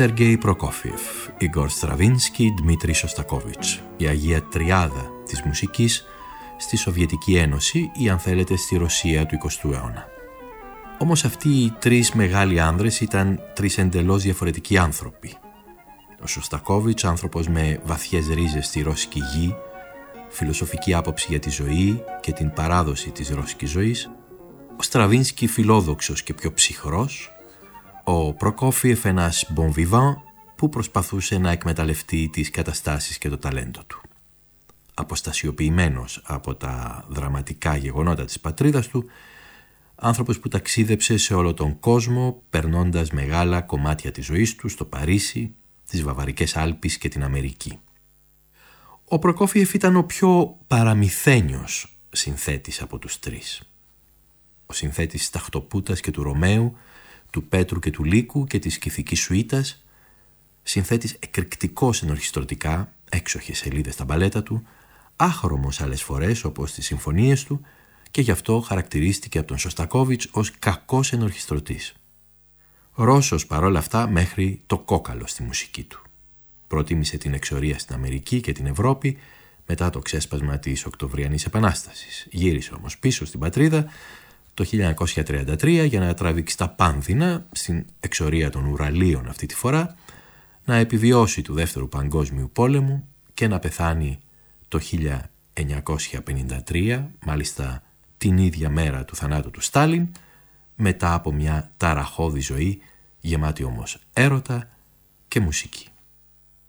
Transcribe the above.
Σεργέι Προκόφιεφ, Ιγκόρ Στραβίνσκι, Δημήτρη Σωστακόβιτς, η Αγία Τριάδα της μουσικής στη Σοβιετική Ένωση ή αν θέλετε στη Ρωσία του 20ου αιώνα. Όμως αυτοί οι τρεις μεγάλοι άνδρες ήταν τρεις εντελώς διαφορετικοί άνθρωποι. Ο Σωστακόβιτς, άνθρωπος με βαθιές ρίζες στη ρώσικη γη, φιλοσοφική άποψη για τη ζωή και την παράδοση της ρώσικης ζωής, ο Στραβίνσκι φιλόδοξος και πιο ψυχρός, ο Προκόφιεφ ένας bon vivant που προσπαθούσε να εκμεταλλευτεί τις καταστάσεις και το ταλέντο του. Αποστασιοποιημένος από τα δραματικά γεγονότα της πατρίδας του, άνθρωπος που ταξίδεψε σε όλο τον κόσμο περνώντας μεγάλα κομμάτια της ζωής του στο Παρίσι, τις Βαβαρικές Άλπεις και την Αμερική. Ο Προκόφιεφ ήταν ο πιο παραμυθένιος συνθέτης από τους τρεις. Ο συνθέτης της Ταχτοπούτας και του Ρωμαίου, του Πέτρου και του Λύκου και της Κηφικής Σουίτας, συνθέτης εκρηκτικός ενορχιστρωτικά, έξοχες σελίδες στα μπαλέτα του, άχρωμος άλλες φορές όπως στις συμφωνίες του και γι' αυτό χαρακτηρίστηκε από τον Σωστακόβιτς ως κακός ενορχιστρωτής. Ρώσος παρόλα αυτά μέχρι το κόκαλο στη μουσική του. Προτίμησε την εξορία στην Αμερική και την Ευρώπη μετά το ξέσπασμα της Οκτωβριανής Επανάστασης. Γύρισε όμως πίσω στην πατρίδα το 1933 για να τραβήξει τα πάνδυνα στην εξορία των Ουραλίων αυτή τη φορά, να επιβιώσει του Δεύτερου Παγκόσμιου Πόλεμου και να πεθάνει το 1953, μάλιστα την ίδια μέρα του θανάτου του Στάλιν, μετά από μια ταραχώδη ζωή γεμάτη όμως έρωτα και μουσική.